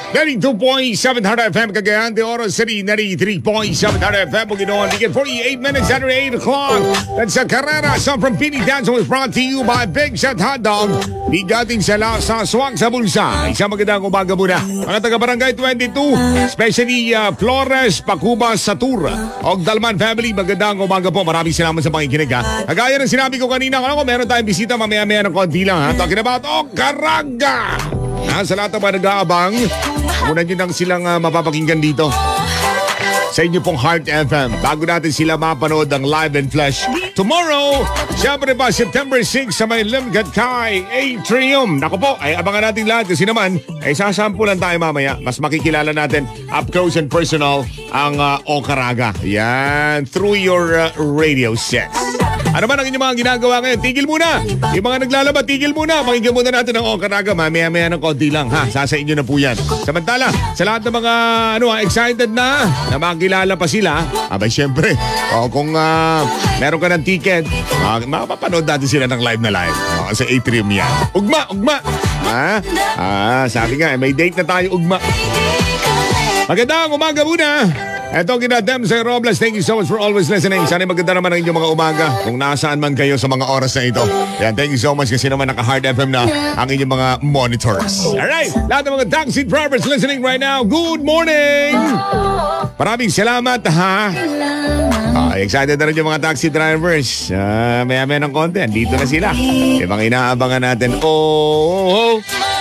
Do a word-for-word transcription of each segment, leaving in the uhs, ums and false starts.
ninety-two point seven Hard F M Cagayan de Oro City, ninety-three point seven Hard F M Bukidnon. We get forty-eight minutes after eight o'clock. That's a Carrera song from P D Dance was brought to you by Big Shot Hot Dog. Bigating sala sa swak sa bulsa. Isang magandang umaga muna. Mga taga-barangay twenty-two, especially uh, Flores, Pacuba, Satur, Ogdalman family, magandang umaga po. Maraming salamat sa pakikinig ha. Kagaya ng sinabi ko kanina, alam ko meron tayong bisita mamaya-maya ng konti lang ha. Talking about Okaraga. Ha, sa lahat ng mga nag-aabang, muna nyo nang silang uh, mapapakinggan dito sa inyo pong Heart F M. Bago natin sila mapanood ang live and flash tomorrow, siyempre ba, September sixth sa may Limgatkay Atrium. Naku po, ay abangan natin lahat kasi naman, ay sasampulan tayo mamaya. Mas makikilala natin up close and personal ang uh, Okaraga. Yan, through your uh, radio sets. Ano man ang inyong mga ginagawa ngayon? Tigil muna! Yung mga naglalaba, tigil muna! Pakinggan muna natin ang Okaraga. Mamaya-maya ng konti lang, ha? Sasa inyo na po yan. Samantala, sa lahat ng mga ano, excited na, na makilala pa sila, abay syempre, oh, kung uh, meron ka ng ticket, uh, mapapanood natin sila ng live na live. Oh, sa Atrium yan. Ugma! Ugma! Ha? Ah, sabi nga, may date na tayo, ugma. Magandang umaga muna! Eto kina Demsay Robles, thank you so much for always listening. Sana maganda naman ang inyong mga umaga kung nasaan man kayo sa mga oras na ito. Yan, thank you so much kasi naman naka-Hard F M na ang inyong mga monitors. Alright, lahat ng mga taxi drivers listening right now, good morning! Maraming salamat ha. Ah, excited na rin yung mga taxi drivers. Uh, maya-maya ng konti, dito na sila. Ibang inaabangan natin. Oh, oh, oh.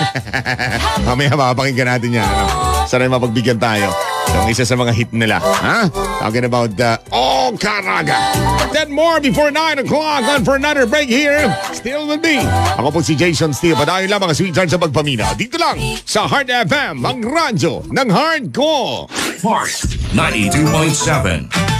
Mamaya mapapakinggan natin yan. Ano? Sana mapagbigyan tayo. Yung isa sa mga hit nila. Ha? Talking about the uh, Okaraga. Then more before nine o'clock on for another break here. Still with me. Ako po si Jason Steele. Padayon lang mga sweetheart sa pagpamina. Dito lang sa Heart F M, ang radyo ng hardcore. Heart ninety-two point seven.